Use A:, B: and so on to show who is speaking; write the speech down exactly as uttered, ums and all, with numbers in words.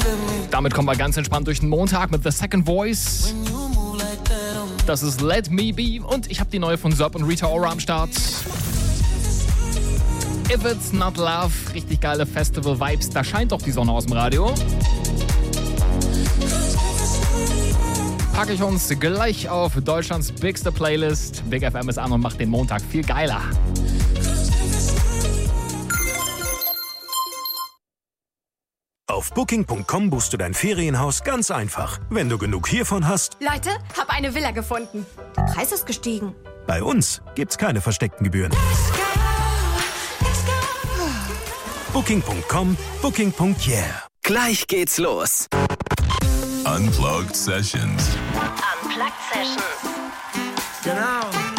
A: Damit kommen wir ganz entspannt durch den Montag mit The Second Voice. Das ist Let Me Be und ich habe die neue von Zerb und Rita Ora am Start. If It's Not Love, richtig geile Festival-Vibes, da scheint doch die Sonne aus dem Radio. Packe ich uns gleich auf Deutschlands bigste Playlist. Big F M ist an und macht den Montag viel geiler.
B: Auf Booking Punkt com buchst du dein Ferienhaus ganz einfach. Wenn du genug hiervon hast...
C: Leute, hab eine Villa gefunden. Der Preis ist gestiegen.
B: Bei uns gibt's keine versteckten Gebühren. Booking Punkt com, Booking Punkt yeah.
D: Gleich geht's los.
E: Unplugged Sessions.
F: Unplugged Sessions.
G: Genau.